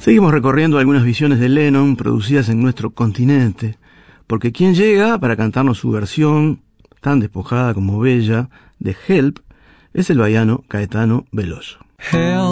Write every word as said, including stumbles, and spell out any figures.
Seguimos recorriendo algunas visiones de Lennon producidas en nuestro continente, porque quien llega para cantarnos su versión, tan despojada como bella, de Help, es el baiano Caetano Veloso. Help.